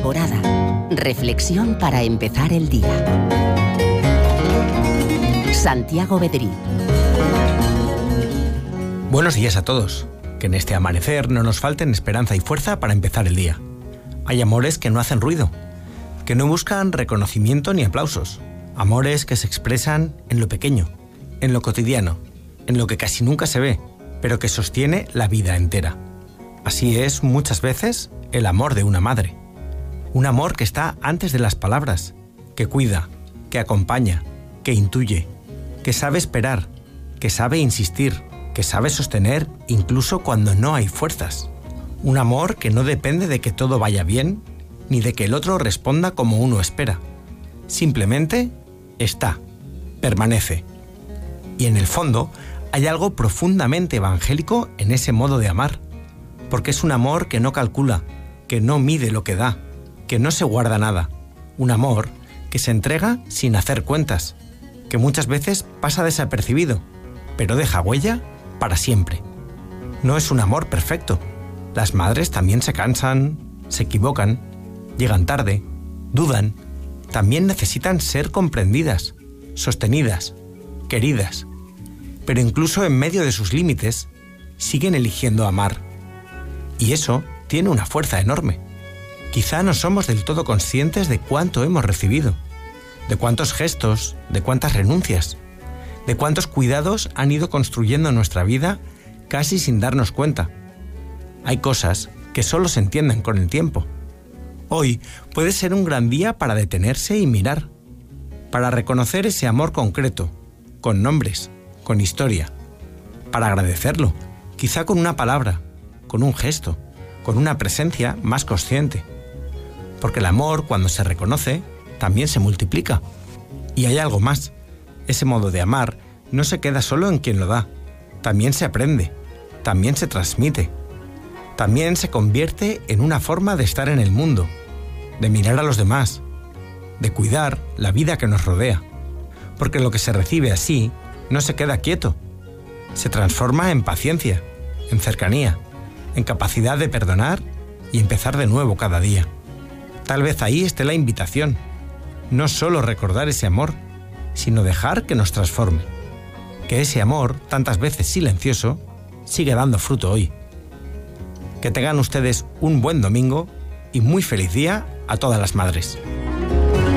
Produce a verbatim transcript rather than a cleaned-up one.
Alborada. Reflexión para empezar el día. Santiago Bedrí. Buenos días a todos. Que en este amanecer no nos falten esperanza y fuerza para empezar el día. Hay amores que no hacen ruido, que no buscan reconocimiento ni aplausos. Amores que se expresan en lo pequeño, en lo cotidiano, en lo que casi nunca se ve, pero que sostiene la vida entera. Así es muchas veces el amor de una madre. Un amor que está antes de las palabras, que cuida, que acompaña, que intuye, que sabe esperar, que sabe insistir, que sabe sostener incluso cuando no hay fuerzas. Un amor que no depende de que todo vaya bien, ni de que el otro responda como uno espera. Simplemente está, permanece. Y en el fondo hay algo profundamente evangélico en ese modo de amar, porque es un amor que no calcula, que no mide lo que da, que no se guarda nada. Un amor que se entrega sin hacer cuentas, que muchas veces pasa desapercibido, pero deja huella para siempre. No es un amor perfecto. Las madres también se cansan, se equivocan, llegan tarde, dudan. También necesitan ser comprendidas, sostenidas, queridas. Pero incluso en medio de sus límites, siguen eligiendo amar. Y eso tiene una fuerza enorme. Quizá no somos del todo conscientes de cuánto hemos recibido, de cuántos gestos, de cuántas renuncias, de cuántos cuidados han ido construyendo nuestra vida casi sin darnos cuenta. Hay cosas que solo se entienden con el tiempo. Hoy puede ser un gran día para detenerse y mirar, para reconocer ese amor concreto, con nombres, con historia, para agradecerlo, quizá con una palabra, con un gesto, con una presencia más consciente. Porque el amor, cuando se reconoce, también se multiplica. Y hay algo más. Ese modo de amar no se queda solo en quien lo da. También se aprende, también se transmite. También se convierte en una forma de estar en el mundo, de mirar a los demás, de cuidar la vida que nos rodea. Porque lo que se recibe así no se queda quieto. Se transforma en paciencia, en cercanía, en capacidad de perdonar y empezar de nuevo cada día. Tal vez ahí esté la invitación. No solo recordar ese amor, sino dejar que nos transforme. Que ese amor, tantas veces silencioso, sigue dando fruto hoy. Que tengan ustedes un buen domingo y muy feliz día a todas las madres.